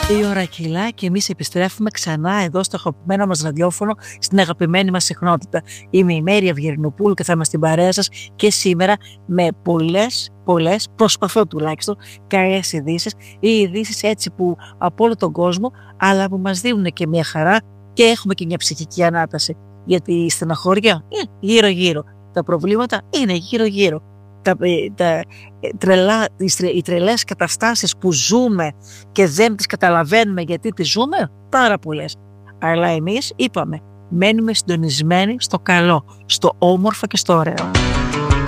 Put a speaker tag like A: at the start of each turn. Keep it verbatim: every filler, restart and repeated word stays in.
A: Η ώρα κυλά και εμείς επιστρέφουμε ξανά εδώ στο αγαπημένο μας ραδιόφωνο, στην αγαπημένη μας συχνότητα. Είμαι η Μέρη Αυγερνοπούλου και θα είμαι στην παρέα σας και σήμερα με πολλές, πολλές, προσπαθώ τουλάχιστον, καλές ειδήσεις ή ειδήσεις έτσι που από όλο τον κόσμο, αλλά που μας δίνουν και μια χαρά και έχουμε και μια ψυχική ανάταση. Γιατί η στεναχώρια είναι γύρω-γύρω, τα προβλήματα είναι γύρω-γύρω. Τα, τα, τρελά, οι τρελές καταστάσεις που ζούμε και δεν τις καταλαβαίνουμε γιατί τις ζούμε, πάρα πολλές. Αλλά εμείς είπαμε, μένουμε συντονισμένοι στο καλό, στο όμορφο και στο ωραίο.